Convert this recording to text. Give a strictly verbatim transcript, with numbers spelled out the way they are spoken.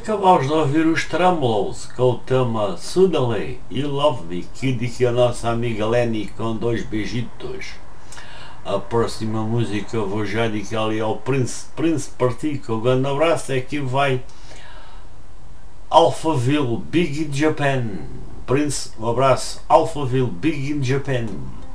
Acabamos de ouvir os Tremolows com o tema Suddenly You Love Me, que indica a nossa amiga Lenny com dois beijitos. A próxima música eu vou já indicar ali ao Prince, Prince Partico, um grande abraço, é que vai Alphaville, Big in Japan. Prince, um abraço, Alphaville, Big in Japan.